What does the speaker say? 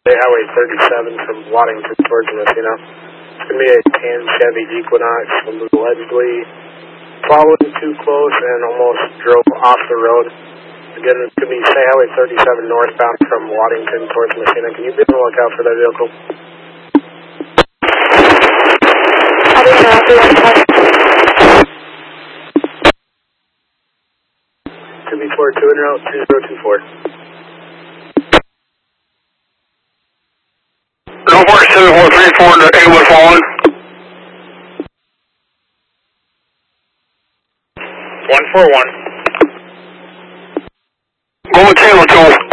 Highway 37 from Waddington towards Messina. It's going to be a tan Chevy Equinox, allegedly following too close and almost drove off the road. Again, it's going to be Highway 37 northbound from Waddington towards Messina. Can you be on the lookout for that vehicle? To be 42 en route 2024. Go for it, 7434 to A was falling. 141. Go with Taylor, Joel.